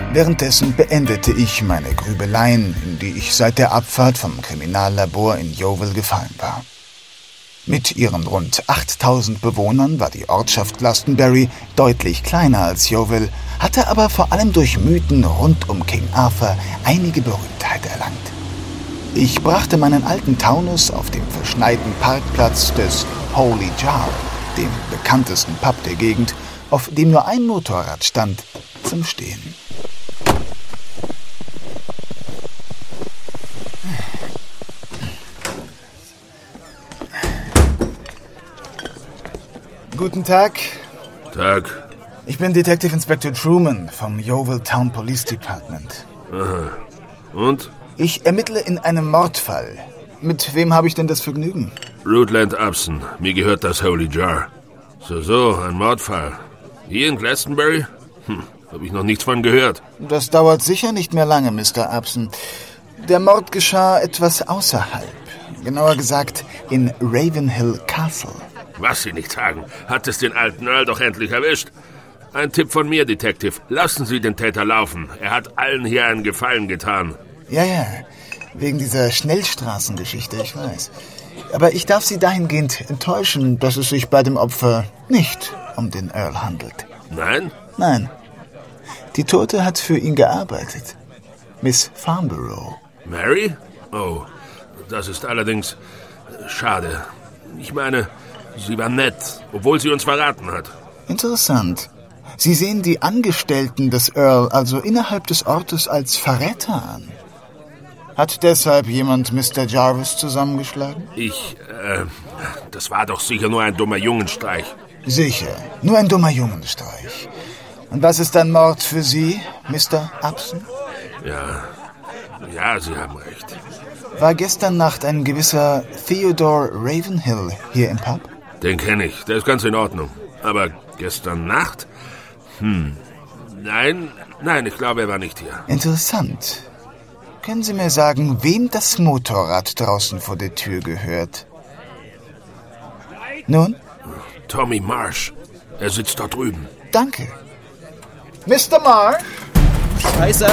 Währenddessen beendete ich meine Grübeleien, in die ich seit der Abfahrt vom Kriminallabor in Yeovil gefallen war. Mit ihren rund 8000 Bewohnern war die Ortschaft Glastonbury deutlich kleiner als Yeovil, hatte aber vor allem durch Mythen rund um King Arthur einige Berühmtheit erlangt. Ich brachte meinen alten Taunus auf dem verschneiten Parkplatz des Holy Jar, dem bekanntesten Pub der Gegend, auf dem nur ein Motorrad stand, zum Stehen. Guten Tag. Tag. Ich bin Detective Inspector Truman vom Yeovil Town Police Department. Aha. Und? Ich ermittle in einem Mordfall. Mit wem habe ich denn das Vergnügen? Rutland Upson. Mir gehört das Holy Jar. So, ein Mordfall. Hier in Glastonbury? Habe ich noch nichts von gehört. Das dauert sicher nicht mehr lange, Mr. Upson. Der Mord geschah etwas außerhalb. Genauer gesagt in Ravenhill Castle. Was Sie nicht sagen, hat es den alten Earl doch endlich erwischt. Ein Tipp von mir, Detective. Lassen Sie den Täter laufen. Er hat allen hier einen Gefallen getan. Ja, wegen dieser Schnellstraßengeschichte, ich weiß. Aber ich darf Sie dahingehend enttäuschen, dass es sich bei dem Opfer nicht um den Earl handelt. Nein? Nein. Die Tote hat für ihn gearbeitet. Miss Farnborough. Mary? Oh, das ist allerdings schade. Ich meine, sie war nett, obwohl sie uns verraten hat. Interessant. Sie sehen die Angestellten des Earl also innerhalb des Ortes als Verräter an. Hat deshalb jemand Mr. Jarvis zusammengeschlagen? Das war doch sicher nur ein dummer Jungenstreich. Sicher, nur ein dummer Jungenstreich. Und was ist ein Mord für Sie, Mr. Upson? Ja, Sie haben recht. War gestern Nacht ein gewisser Theodore Ravenhill hier im Pub? Den kenne ich, der ist ganz in Ordnung. Aber gestern Nacht? Nein, ich glaube, er war nicht hier. Interessant. Können Sie mir sagen, wem das Motorrad draußen vor der Tür gehört? Nun? Tommy Marsh. Er sitzt da drüben. Danke. Mr. Marsh? Scheiße!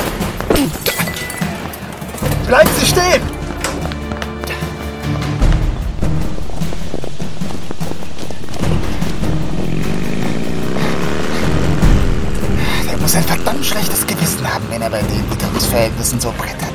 Bleiben Sie stehen! Der muss ein verdammt schlechtes Gewissen haben, wenn er bei den Witterungsverhältnissen so brettert.